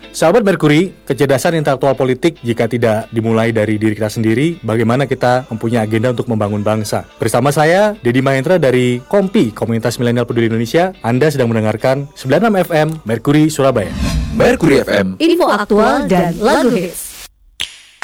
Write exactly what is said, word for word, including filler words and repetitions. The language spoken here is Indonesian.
Sahabat Merkuri, kecerdasan intelektual politik jika tidak dimulai dari diri kita sendiri, bagaimana kita mempunyai agenda untuk membangun bangsa. Bersama saya, Dedi Mahendra dari Kompi, Komunitas Milenial Peduli Indonesia. Anda sedang mendengarkan sembilan puluh enam F M Merkuri Surabaya. Merkuri F M, info aktual dan lagu hits.